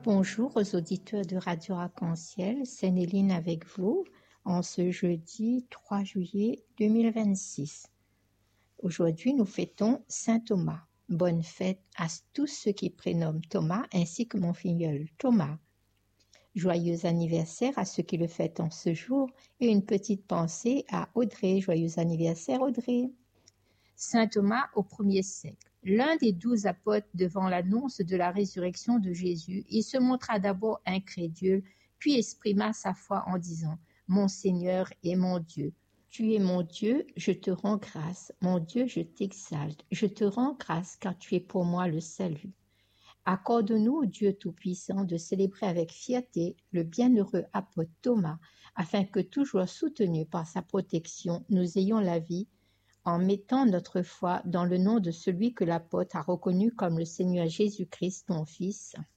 Bonjour aux auditeurs de Radio Arc-en-Ciel, c'est Néline avec vous en ce jeudi 3 juillet 2026. Aujourd'hui, nous fêtons Saint Thomas. Bonne fête à tous ceux qui prénomment Thomas ainsi que mon filleul Thomas. Joyeux anniversaire à ceux qui le fêtent en ce jour et une petite pensée à Audrey. Joyeux anniversaire Audrey. Saint Thomas au 1er siècle. L'un des 12 apôtres devant l'annonce de la résurrection de Jésus, il se montra d'abord incrédule, puis exprima sa foi en disant « Mon Seigneur et mon Dieu, tu es mon Dieu, je te rends grâce. Mon Dieu, je t'exalte. Je te rends grâce car tu es pour moi le salut. » Accorde-nous, Dieu Tout-Puissant, de célébrer avec fierté le bienheureux apôtre Thomas, afin que, toujours soutenus par sa protection, nous ayons la vie, en mettant notre foi dans le nom de celui que l'apôtre a reconnu comme le Seigneur Jésus-Christ, ton Fils.